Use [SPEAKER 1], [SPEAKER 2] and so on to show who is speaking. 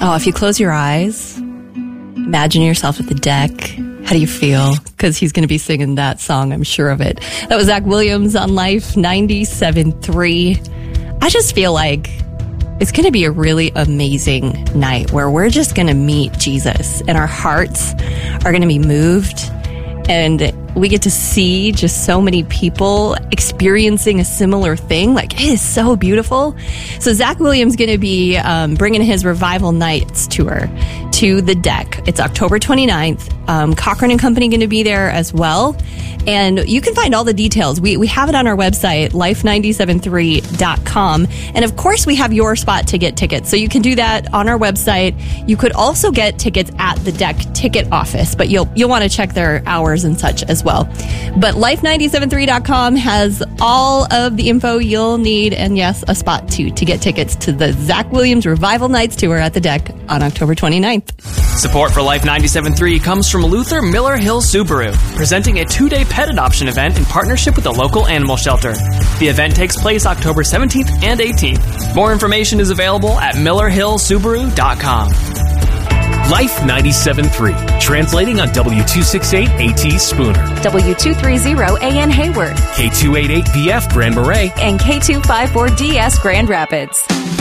[SPEAKER 1] Oh, if you close your eyes, imagine yourself at the deck. How do you feel? Because he's going to be singing that song, I'm sure of it. That was Zach Williams on Life 97.3. I just feel like it's going to be a really amazing night where we're just going to meet Jesus and our hearts are going to be moved. And we get to see just so many people experiencing a similar thing. Like, it is so beautiful. So Zach Williams going to be bringing his Revival Nights tour to the deck. It's October 29th. Cochran and Company going to be there as well. And you can find all the details. We have it on our website, life973.com. And of course, we have your spot to get tickets. So you can do that on our website. You could also get tickets at the deck ticket office, but you'll want to check their hours and such as well. But life973.com has all of the info you'll need. And yes, a spot to get tickets to the Zach Williams Revival Nights tour at the deck on October 29th.
[SPEAKER 2] Support for Life 97.3 comes from Luther Miller Hill Subaru, presenting a 2-day pet adoption event in partnership with a local animal shelter. The event takes place October 17th and 18th. More information is available at millerhillsubaru.com.
[SPEAKER 3] Life 97.3, translating on W268 AT Spooner,
[SPEAKER 4] W230 AN Hayward,
[SPEAKER 3] K288VF Grand Marais,
[SPEAKER 4] and K254DS Grand Rapids.